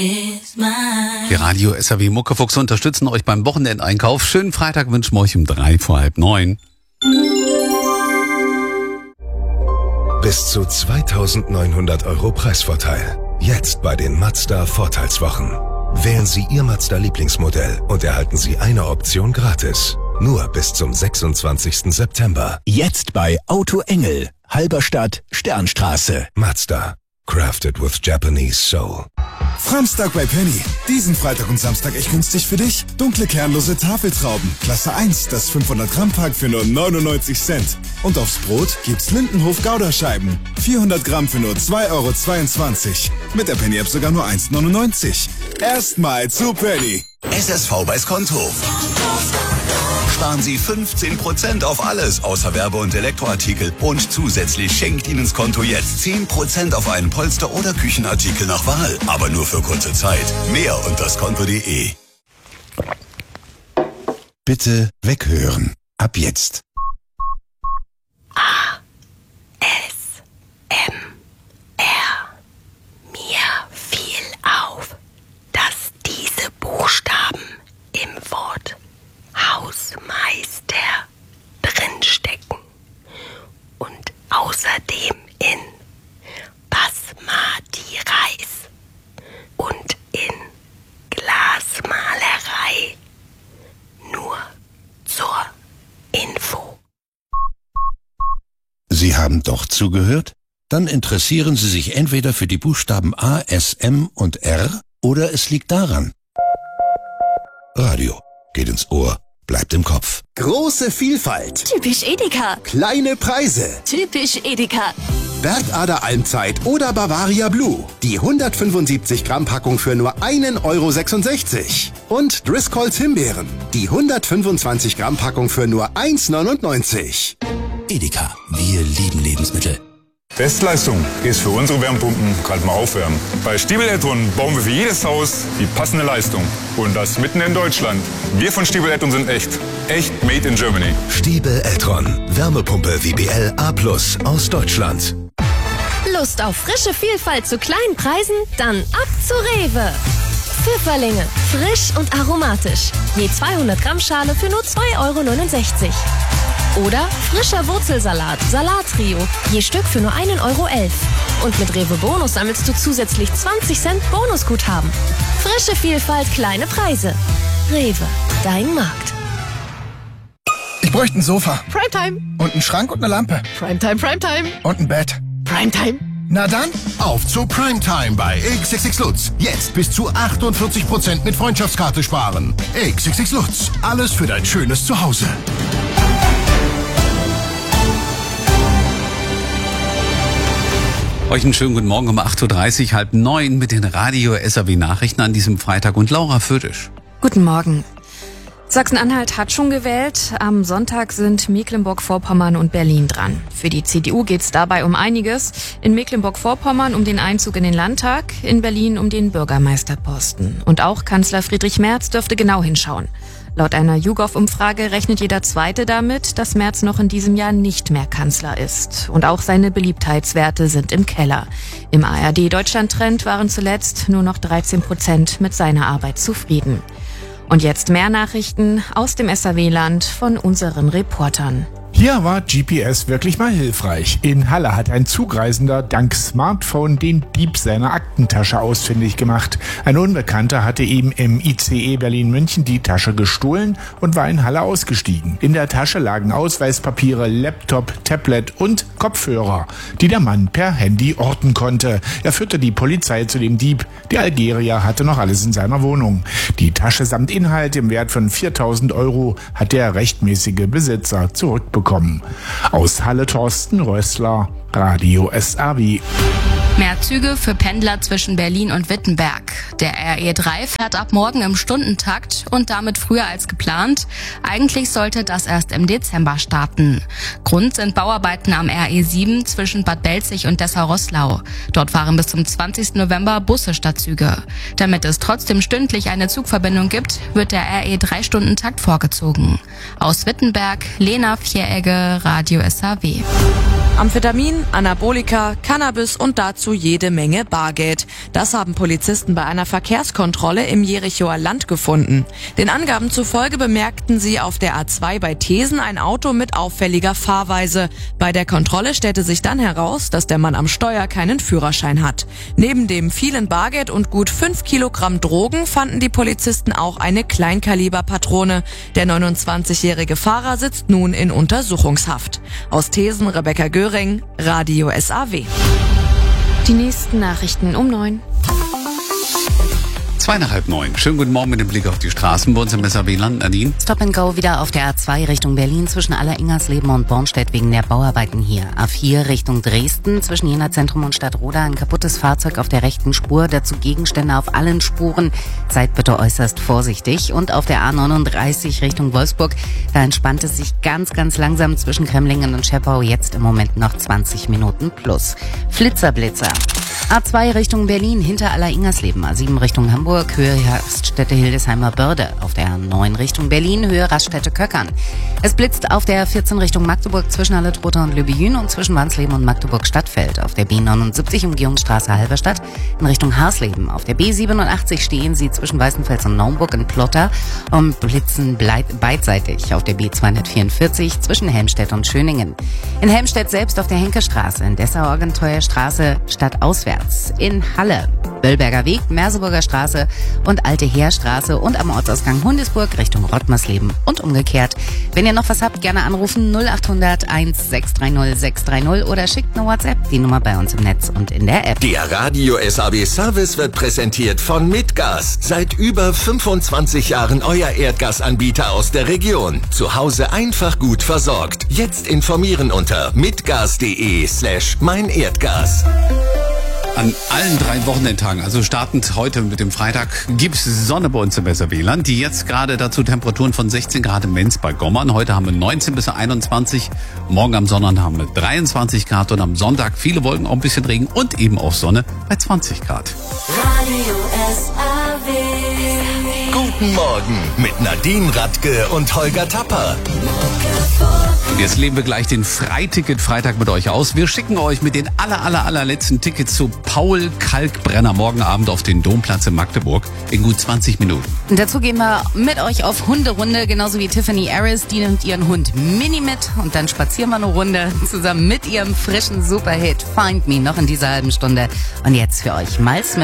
Die Radio SAW Muckefuchs unterstützen euch beim Wochenendeinkauf. Schönen Freitag wünschen wir euch um 8:45. Bis zu 2.900 € Preisvorteil. Jetzt bei den Mazda Vorteilswochen. Wählen Sie Ihr Mazda Lieblingsmodell und erhalten Sie eine Option gratis. Nur bis zum 26. September. Jetzt bei Auto Engel, Halberstadt, Sternstraße. Mazda. Crafted with Japanese Soul. Framstag bei Penny. Diesen Freitag und Samstag echt günstig für dich. Dunkle kernlose Tafeltrauben. Klasse 1, das 500 Gramm Pack für nur 99 Cent. Und aufs Brot gibt's Lindenhof Gouda-Scheiben. 400 Gramm für nur 2,22 €. Mit der Penny-App sogar nur 1,99 €. Erstmal zu Penny. SSV bei Skonto. Sparen Sie 15% auf alles außer Werbe- und Elektroartikel. Und zusätzlich schenkt Ihnen Skonto jetzt 10% auf einen Polster- oder Küchenartikel nach Wahl. Aber nur für kurze Zeit. Mehr unter skonto.de. Bitte weghören. Ab jetzt. Mir fiel auf, dass diese Buchstaben im Wort Hausmeister drinstecken und außerdem in Basmati Reis und in Glasmalerei. Nur zur Info. Sie haben doch zugehört? Dann interessieren Sie sich entweder für die Buchstaben A, S, M und R oder es liegt daran. Radio geht ins Ohr, bleibt im Kopf. Große Vielfalt. Typisch Edeka. Kleine Preise. Typisch Edeka. Bergader Almzeit oder Bavaria Blue. Die 175 Gramm Packung für nur 1,66 €. Und Driscolls Himbeeren. Die 125 Gramm Packung für nur 1,99 €. Edeka, wir lieben Lebensmittel. Bestleistung ist für unsere Wärmepumpen kalt mal aufwärmen. Bei Stiebel Eltron bauen wir für jedes Haus die passende Leistung. Und das mitten in Deutschland. Wir von Stiebel Eltron sind echt. Echt made in Germany. Stiebel Eltron, Wärmepumpe WBL A+ aus Deutschland. Lust auf frische Vielfalt zu kleinen Preisen? Dann ab zu Rewe. Pfifferlinge, frisch und aromatisch. Je 200 Gramm Schale für nur 2,69 €. Oder frischer Wurzelsalat, Salattrio, je Stück für nur 1,11 €. Und mit Rewe Bonus sammelst du zusätzlich 20 Cent Bonusguthaben. Frische Vielfalt, kleine Preise. Rewe, dein Markt. Ich bräuchte ein Sofa. Primetime. Und einen Schrank und eine Lampe. Primetime, Primetime. Und ein Bett. Primetime. Na dann, Auf zu Primetime bei XXX Lutz. Jetzt bis zu 48% mit Freundschaftskarte sparen. XXX Lutz. Alles für dein schönes Zuhause. Euch einen schönen guten Morgen um 8:30 8:30 mit den Radio SAW Nachrichten an diesem Freitag und Laura Födisch. Guten Morgen. Sachsen-Anhalt hat schon gewählt. Am Sonntag sind Mecklenburg-Vorpommern und Berlin dran. Für die CDU geht es dabei um einiges. In Mecklenburg-Vorpommern um den Einzug in den Landtag, in Berlin um den Bürgermeisterposten. Und auch Kanzler Friedrich Merz dürfte genau hinschauen. Laut einer YouGov-Umfrage rechnet jeder Zweite damit, dass Merz noch in diesem Jahr nicht mehr Kanzler ist. Und auch seine Beliebtheitswerte sind im Keller. Im ARD-Deutschland-Trend waren zuletzt nur noch 13% mit seiner Arbeit zufrieden. Und jetzt mehr Nachrichten aus dem SAW-Land von unseren Reportern. Hier war GPS wirklich mal hilfreich. In Halle hat ein Zugreisender dank Smartphone den Dieb seiner Aktentasche ausfindig gemacht. Ein Unbekannter hatte ihm im ICE Berlin-München die Tasche gestohlen und war in Halle ausgestiegen. In der Tasche lagen Ausweispapiere, Laptop, Tablet und Kopfhörer, die der Mann per Handy orten konnte. Er führte die Polizei zu dem Dieb. Der Algerier hatte noch alles in seiner Wohnung. Die Tasche samt Inhalt im Wert von 4.000 € hat der rechtmäßige Besitzer zurückbekommen. Aus Halle Thorsten Rössler, Radio SAW. Mehr Züge für Pendler zwischen Berlin und Wittenberg. Der RE3 fährt ab morgen im Stundentakt und damit früher als geplant. Eigentlich sollte das erst im Dezember starten. Grund sind Bauarbeiten am RE7 zwischen Bad Belzig und Dessau-Roßlau. Dort fahren bis zum 20. November Busse statt Züge. Damit es trotzdem stündlich eine Zugverbindung gibt, wird der RE3-Stundentakt vorgezogen. Aus Wittenberg, Lena Vieregge, Radio SAW. Amphetamin Anabolika, Cannabis und dazu jede Menge Bargeld. Das haben Polizisten bei einer Verkehrskontrolle im Jerichoer Land gefunden. Den Angaben zufolge bemerkten sie auf der A2 bei Thesen ein Auto mit auffälliger Fahrweise. Bei der Kontrolle stellte sich dann heraus, dass der Mann am Steuer keinen Führerschein hat. Neben dem vielen Bargeld und gut 5 Kilogramm Drogen fanden die Polizisten auch eine Kleinkaliberpatrone. Der 29-jährige Fahrer sitzt nun in Untersuchungshaft. Aus Thesen Rebecca Göring, Radio SAW. Die nächsten Nachrichten um 9. 8:02. Schönen guten Morgen mit dem Blick auf die Straßen bei uns im SAW-Land. Nadine? Stop and Go wieder auf der A2 Richtung Berlin zwischen Alleringersleben und Bornstedt wegen der Bauarbeiten hier. A4 Richtung Dresden zwischen Jena Zentrum und Stadtroda ein kaputtes Fahrzeug auf der rechten Spur, dazu Gegenstände auf allen Spuren. Seid bitte äußerst vorsichtig. Und auf der A39 Richtung Wolfsburg, da entspannt es sich ganz, ganz langsam zwischen Kremlingen und Scheppau. Jetzt im Moment noch 20 Minuten plus. Flitzer-Blitzer. A2 Richtung Berlin hinter Alleringersleben, A7 Richtung Hamburg, Höhe Raststätte Hildesheimer Börde. Auf der A9 Richtung Berlin, Höhe Raststätte Köckern. Es blitzt auf der 14 Richtung Magdeburg zwischen Allertrotha und Lübejün und zwischen Wansleben und Magdeburg Stadtfeld. Auf der B79 Umgehungsstraße Halberstadt in Richtung Harsleben. Auf der B87 stehen sie zwischen Weißenfels und Naumburg in Plotter und blitzen beidseitig. Auf der B244 zwischen Helmstedt und Schöningen. In Helmstedt selbst auf der Henkestraße, in Dessau-Orgenteuer-Straße stadtauswärts. In Halle, Böllberger Weg, Merseburger Straße und Alte Heerstraße und am Ortsausgang Hundesburg Richtung Rottmersleben und umgekehrt. Wenn ihr noch was habt, gerne anrufen 0800 1630 630 oder schickt eine WhatsApp, die Nummer bei uns im Netz und in der App. Der Radio SAW Service wird präsentiert von Mitgas. Seit über 25 Jahren euer Erdgasanbieter aus der Region. Zu Hause einfach gut versorgt. Jetzt informieren unter mitgas.de/meinerdgas. An allen 3 Wochenendtagen, also startend heute mit dem Freitag, gibt's Sonne bei uns im SAW-Land. Die jetzt gerade dazu Temperaturen von 16 Grad im Menz bei Gommern. Heute haben wir 19 bis 21. Morgen am Sonnabend haben wir 23 Grad und am Sonntag viele Wolken, auch ein bisschen Regen und eben auch Sonne bei 20 Grad. Radio SAW. Guten Morgen mit Nadine Radke und Holger Tapper. Und jetzt leben wir gleich den Freiticket-Freitag mit euch aus. Wir schicken euch mit den allerletzten Tickets zu Paul Kalkbrenner morgen Abend auf den Domplatz in Magdeburg in gut 20 Minuten. Und dazu gehen wir mit euch auf Hunderunde, genauso wie Tiffany Harris. Die nimmt ihren Hund Mini mit und dann spazieren wir eine Runde zusammen mit ihrem frischen Superhit Find Me noch in dieser halben Stunde. Und jetzt für euch Miles Smith.